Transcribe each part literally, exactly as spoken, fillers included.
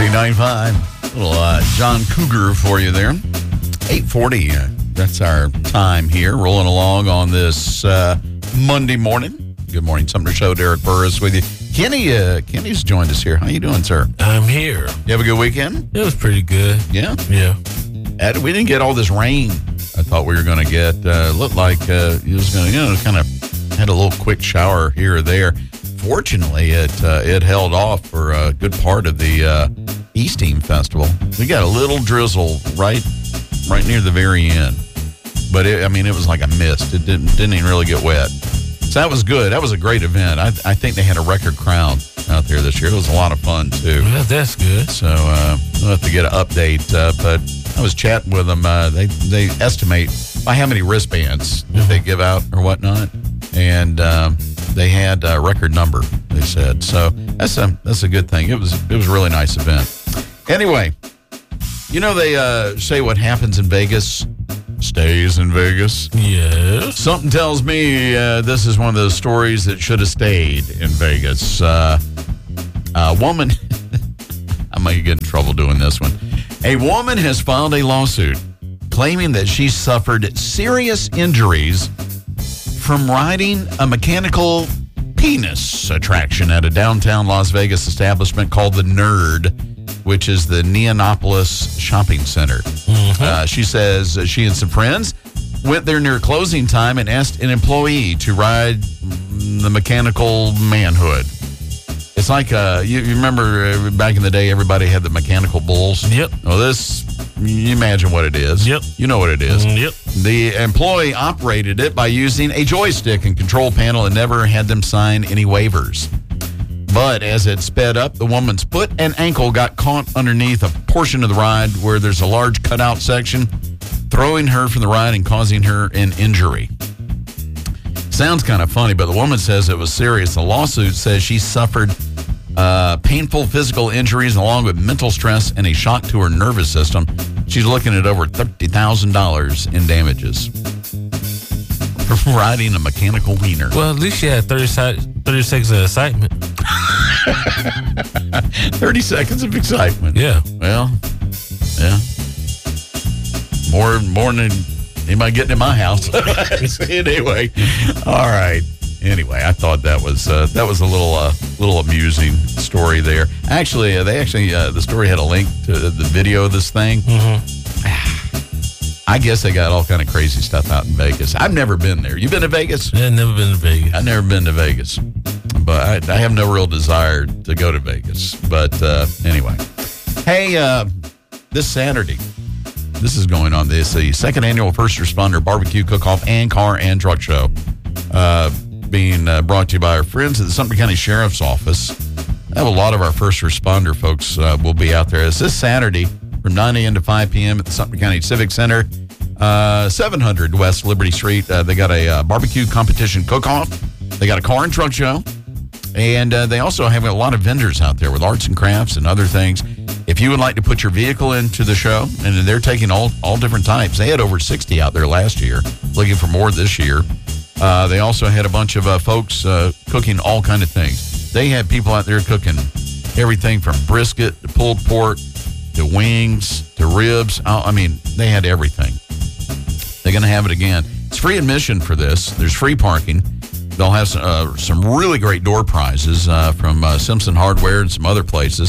Country ninety-five. Little uh, John Cougar for you there. eight forty. Uh, that's our time here. Rolling along on this uh, Monday morning. Good morning, Sumner Show. Derek Burris with you. Kenny, uh, Kenny's joined us here. How you doing, sir? I'm here. You have a good weekend? It was pretty good. Yeah? Yeah. Uh, we didn't get all this rain I thought we were going to get. Uh, looked like uh, it was going to, you know, kind of had a little quick shower here or there. Fortunately, it uh, it held off for a good part of the uh, Easting Festival. We got a little drizzle right right near the very end. But, it, I mean, it was like a mist. It didn't didn't even really get wet. So that was good. That was a great event. I, I think they had a record crowd out there this year. It was a lot of fun, too. Yeah, that's good. So uh, we'll have to get an update. Uh, but I was chatting with them. Uh, they, they estimate by how many wristbands that mm-hmm. they give out or whatnot. And um, they had a record number, they said. So that's a, that's a good thing. It was, it was a really nice event. Anyway, you know they uh, say what happens in Vegas stays in Vegas. Yes. Something tells me uh, this is one of those stories that should have stayed in Vegas. Uh, a woman, I might get in trouble doing this one. A woman has filed a lawsuit claiming that she suffered serious injuries from riding a mechanical penis attraction at a downtown Las Vegas establishment called The Nerd, which is the Neonopolis Shopping Center. Mm-hmm. Uh, she says she and some friends went there near closing time and asked an employee to ride the mechanical manhood. It's like, uh, you, you remember back in the day, everybody had the mechanical bulls? Yep. Well, this, you imagine what it is. Yep. You know what it is. Mm, yep. The employee operated it by using a joystick and control panel and never had them sign any waivers. But as it sped up, the woman's foot and ankle got caught underneath a portion of the ride where there's a large cutout section, throwing her from the ride and causing her an injury. Sounds kind of funny, but the woman says it was serious. The lawsuit says she suffered uh, painful physical injuries along with mental stress and a shock to her nervous system. She's looking at over thirty thousand dollars in damages for riding a mechanical wiener. Well, at least she had thirty, thirty seconds of excitement. thirty seconds of excitement. Yeah. Well, yeah. More, more than anybody getting in my house. Anyway, all right. Anyway, I thought that was uh, that was a little uh, little amusing story there. Actually, uh, they actually uh, the story had a link to the video of this thing. Mm-hmm. I guess they got all kind of crazy stuff out in Vegas. I've never been there. You been to Vegas? Yeah, never been to Vegas. I've never been to Vegas, but I, I have no real desire to go to Vegas. But uh, anyway, hey, uh, this Saturday, this is going on. This the second annual First Responder Barbecue Cook-Off and Car and Truck Show, uh, being uh, brought to you by our friends at the Sumter County Sheriff's Office. I have a lot of our first responder folks uh, will be out there. It's this Saturday from nine a.m. to five p.m. at the Sumter County Civic Center, uh, seven hundred West Liberty Street. Uh, they got a uh, barbecue competition cook-off. They got a car and truck show. And uh, they also have a lot of vendors out there with arts and crafts and other things. If you would like to put your vehicle into the show, and they're taking all, all different types. They had over sixty out there last year, looking for more this year. Uh, they also had a bunch of uh, folks uh, cooking all kind of things. They had people out there cooking everything from brisket to pulled pork to wings to ribs. I mean, they had everything. They're going to have it again. It's free admission for this. There's free parking. They'll have some, uh, some really great door prizes uh, from uh, Simpson Hardware and some other places.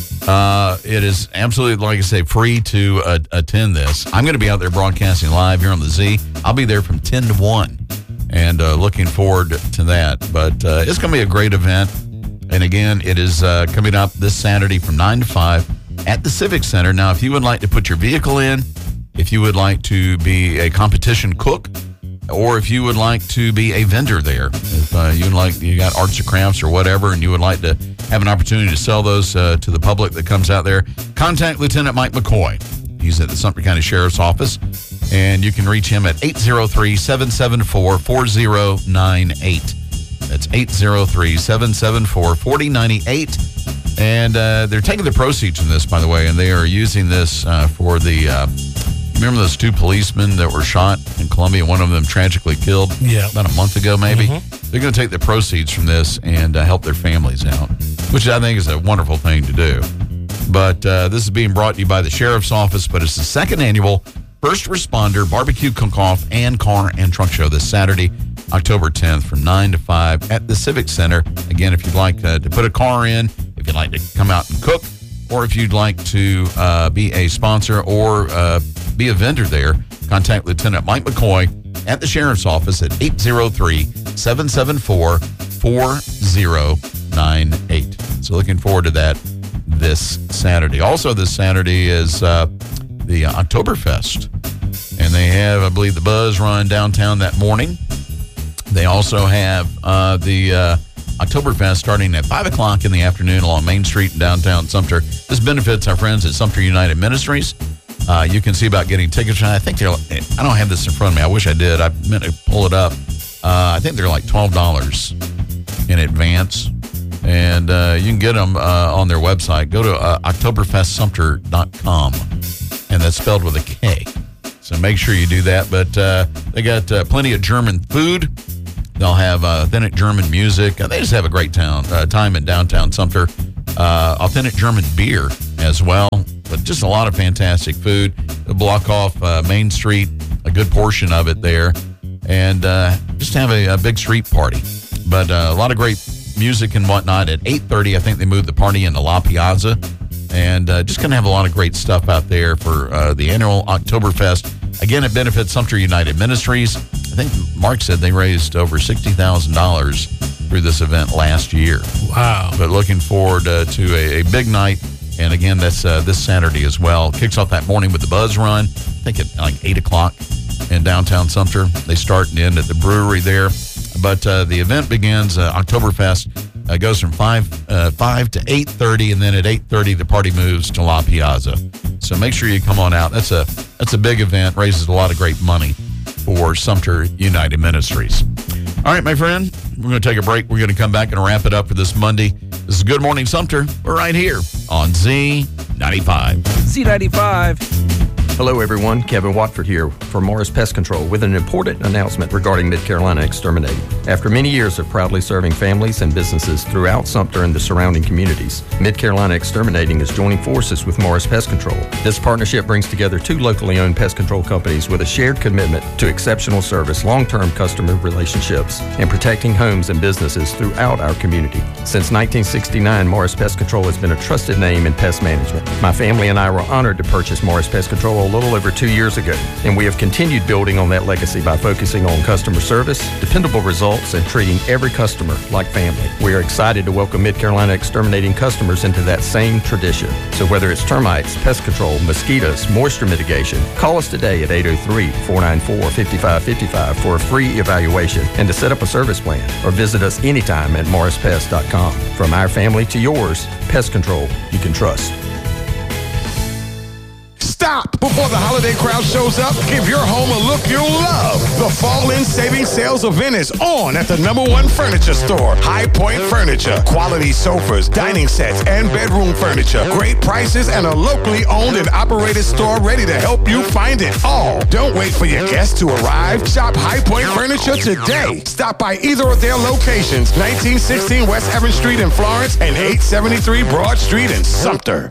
Uh, it is absolutely, like I say, free to uh, attend this. I'm going to be out there broadcasting live here on the Z. I'll be there from ten to one and uh, looking forward to that. But uh, it's going to be a great event. And again, it is uh, coming up this Saturday from nine to five at the Civic Center. Now, if you would like to put your vehicle in, if you would like to be a competition cook, or if you would like to be a vendor there, if uh, you would like, you got arts or crafts or whatever, and you would like to have an opportunity to sell those uh, to the public that comes out there, contact Lieutenant Mike McCoy. He's at the Sumter County Sheriff's Office, and you can reach him at eight zero three, seven seven four, four zero nine eight. That's eight zero three, seven seven four, four zero nine eight. And uh, they're taking the proceeds from this, by the way, and they are using this uh, for the... Uh, Remember those two policemen that were shot in Columbia? One of them tragically killed yeah. about a month ago, maybe. Mm-hmm. They're going to take the proceeds from this and uh, help their families out, which I think is a wonderful thing to do. But uh, this is being brought to you by the Sheriff's Office, but it's the second annual First Responder Barbecue Cook-Off and Car and Truck Show this Saturday, October tenth from nine to five at the Civic Center. Again, if you'd like uh, to put a car in, if you'd like to come out and cook, or if you'd like to uh, be a sponsor or uh, be a vendor there, contact Lieutenant Mike McCoy at the Sheriff's Office at eight zero three, seven seven four, four zero nine eight. So looking forward to that this Saturday. Also this Saturday is uh, the Oktoberfest. And they have, I believe, the Buzz Run downtown that morning. They also have uh, the uh, Oktoberfest starting at five o'clock in the afternoon along Main Street in downtown Sumter. This benefits our friends at Sumter United Ministries. Uh, you can see about getting tickets. I think they're, I don't have this in front of me. I wish I did. I meant to pull it up. Uh, I think they're like twelve dollars in advance. And uh, you can get them uh, on their website. Go to uh, oktoberfest sumter dot com. And that's spelled with a K. So make sure you do that. But uh, they got uh, plenty of German food. They'll have uh, authentic German music. Uh, they just have a great town uh, time in downtown Sumter. Uh, authentic German beer as well. But just a lot of fantastic food. They'll block off uh, Main Street, a good portion of it there. And uh, just have a, a big street party. But uh, a lot of great music and whatnot. At eight thirty, I think they moved the party into La Piazza. And uh, just going to have a lot of great stuff out there for uh, the annual Oktoberfest. Again, it benefits Sumter United Ministries. I think Mark said they raised over sixty thousand dollars through this event last year. Wow. But looking forward uh, to a, a big night. And again, that's uh, this Saturday as well. Kicks off that morning with the Buzz Run. I think at like eight o'clock in downtown Sumter. They start and end at the brewery there. But uh, the event begins, uh, Oktoberfest uh, goes from five to eight thirty, and then at eight thirty, the party moves to La Piazza. So make sure you come on out. That's a that's a big event, raises a lot of great money for Sumter United Ministries. All right, my friend, we're going to take a break. We're going to come back and wrap it up for this Monday. This is Good Morning Sumter. We're right here on Z ninety-five. Z ninety-five. Hello, everyone. Kevin Watford here for Morris Pest Control with an important announcement regarding Mid-Carolina Exterminating. After many years of proudly serving families and businesses throughout Sumter and the surrounding communities, Mid-Carolina Exterminating is joining forces with Morris Pest Control. This partnership brings together two locally owned pest control companies with a shared commitment to exceptional service, long-term customer relationships, and protecting homes and businesses throughout our community. Since nineteen sixty-nine, Morris Pest Control has been a trusted name in pest management. My family and I were honored to purchase Morris Pest Control a little over two years ago, and we have continued building on that legacy by focusing on customer service, dependable results, and treating every customer like family. We are excited to welcome Mid-Carolina Exterminating customers into that same tradition. So whether it's termites, pest control, mosquitoes, moisture mitigation, call us today at eight oh three, four nine four, five five five five for a free evaluation and to set up a service plan, or visit us anytime at morris pest dot com. From our family to yours, pest control you can trust. Stop before the holiday crowd shows up. Give your home a look you'll love. The Fall In Savings Sales event is on at the number one furniture store, High Point Furniture. Quality sofas, dining sets, and bedroom furniture. Great prices and a locally owned and operated store ready to help you find it all. Don't wait for your guests to arrive. Shop High Point Furniture today. Stop by either of their locations, nineteen sixteen West Evans Street in Florence and eight seventy-three Broad Street in Sumter.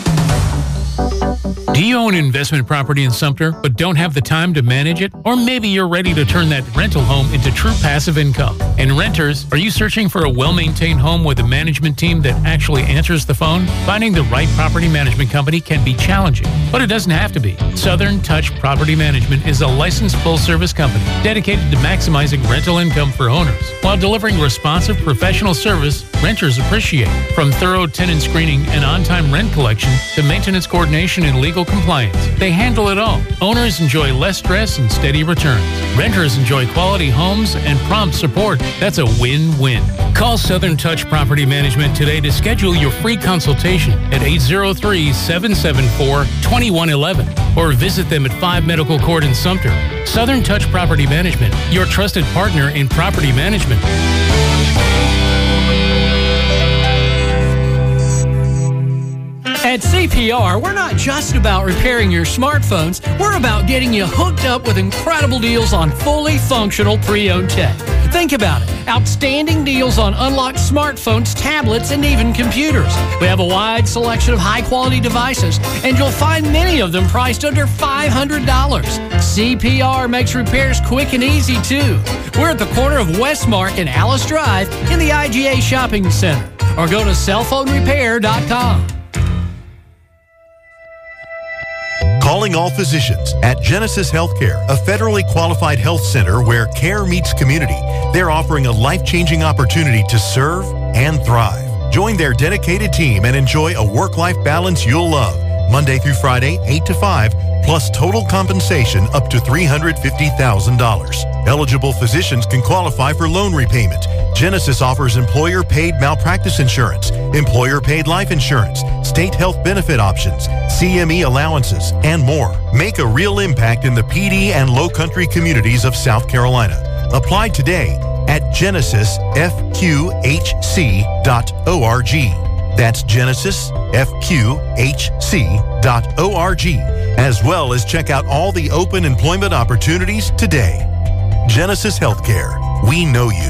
Do you own investment property in Sumter but don't have the time to manage it? Or maybe you're ready to turn that rental home into true passive income. And renters, are you searching for a well-maintained home with a management team that actually answers the phone? Finding the right property management company can be challenging, but it doesn't have to be. Southern Touch Property Management is a licensed full-service company dedicated to maximizing rental income for owners while delivering responsive professional service renters appreciate. From thorough tenant screening and on-time rent collection to maintenance coordination and legal compliance, they handle it all. Owners enjoy less stress and steady returns. Renters enjoy quality homes and prompt support. That's a win-win. Call Southern Touch Property Management today to schedule your free consultation at eight oh three, seven seven four, two one one one or visit them at five Medical Court in Sumter. Southern Touch Property Management, your trusted partner in property management. At C P R, we're not just about repairing your smartphones, we're about getting you hooked up with incredible deals on fully functional pre-owned tech. Think about it. Outstanding deals on unlocked smartphones, tablets, and even computers. We have a wide selection of high-quality devices, and you'll find many of them priced under five hundred dollars. C P R makes repairs quick and easy, too. We're at the corner of Westmark and Alice Drive in the I G A Shopping Center. Or go to cell phone repair dot com. Calling all physicians at Genesis Healthcare, a federally qualified health center where care meets community. They're offering a life-changing opportunity to serve and thrive. Join their dedicated team and enjoy a work-life balance you'll love. Monday through Friday, eight to five, plus total compensation up to three hundred fifty thousand dollars. Eligible physicians can qualify for loan repayment. Genesis offers employer-paid malpractice insurance, employer-paid life insurance, state health benefit options, C M E allowances, and more. Make a real impact in the P D and Low Country communities of South Carolina. Apply today at genesis f q h c dot org. That's genesis f q h c dot org, as well as check out all the open employment opportunities today. Genesis Healthcare. We know you.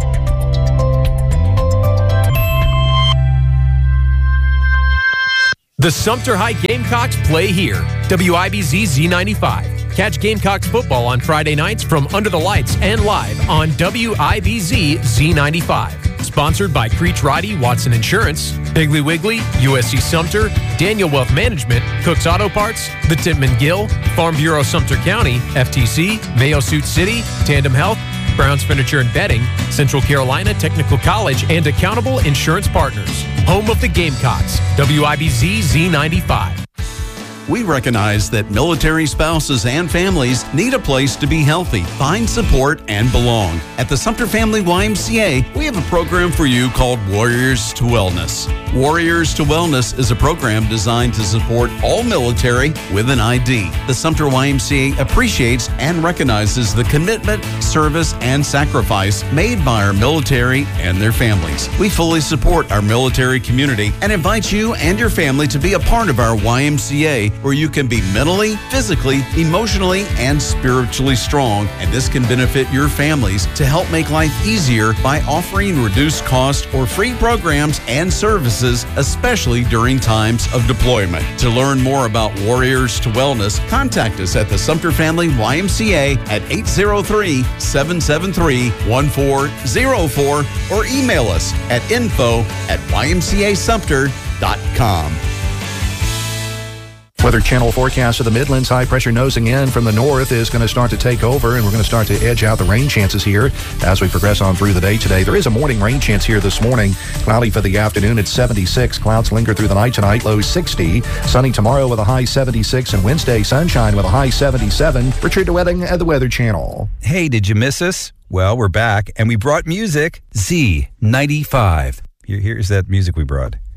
The Sumter High Gamecocks play here. W I B Z Z ninety-five. Catch Gamecocks football on Friday nights from Under the Lights and live on W I B Z Z ninety-five. Sponsored by Creech Ridey, Watson Insurance, Piggly Wiggly, U S C Sumter, Daniel Wealth Management, Cook's Auto Parts, the Tittman Gill, Farm Bureau Sumter County, F T C, Mayo Suit City, Tandem Health, Brown's Furniture and Bedding, Central Carolina Technical College, and Accountable Insurance Partners. Home of the Gamecocks, W I B Z Z ninety-five. We recognize that military spouses and families need a place to be healthy, find support, and belong. At the Sumter Family Y M C A, we have a program for you called Warriors to Wellness. Warriors to Wellness is a program designed to support all military with an I D. The Sumter Y M C A appreciates and recognizes the commitment, service, and sacrifice made by our military and their families. We fully support our military community and invite you and your family to be a part of our Y M C A, where you can be mentally, physically, emotionally, and spiritually strong. And this can benefit your families to help make life easier by offering reduced cost or free programs and services, especially during times of deployment. To learn more about Warriors to Wellness, contact us at the Sumter Family Y M C A at eight zero three, seven seven three, one four zero four or email us at info at y m c a sumter dot com. Weather Channel forecast of the Midlands. High pressure nosing in from the north is going to start to take over, and we're going to start to edge out the rain chances here as we progress on through the day today. There is a morning rain chance here this morning. Cloudy for the afternoon at seventy-six. Clouds linger through the night tonight, low sixty. Sunny tomorrow with a high seventy-six, and Wednesday sunshine with a high seventy-seven. Richard DeWetting at the Weather Channel. Hey, did you miss us? Well, we're back, and we brought music. Z ninety-five. Here, here's that music we brought.